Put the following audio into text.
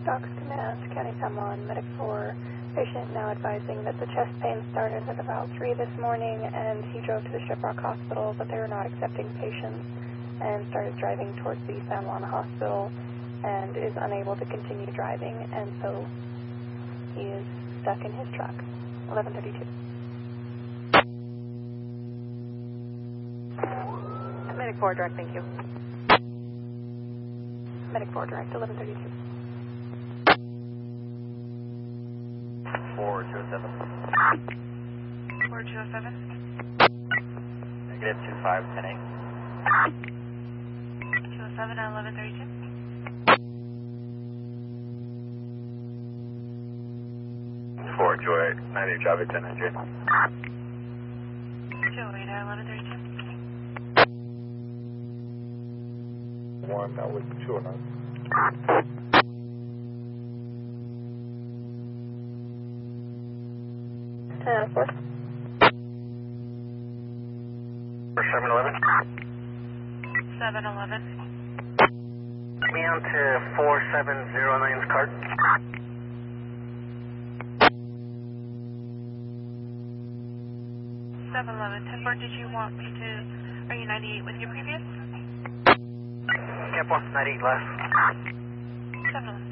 Docs Command, County San Juan, Medic 4. Patient now advising that the chest pain started at about 3 this morning, and he drove to the Shiprock Hospital, but they were not accepting patients, and started driving towards the San Juan Hospital, and is unable to continue driving, and so he is stuck in his truck. 1132. Medic 4, direct, thank you. Medic 4, direct, 1132. 4207. 4207. Negative 2510-8. 207 at 1132. For Joy, 90 traffic 10 NJ. Joey at 1132. 1 now with 209. Four. 711. 711. Me on to 4709's cart. 711. 10-4, did you want me to, are you 98 with your previous? Cap 1, 98 last. 711.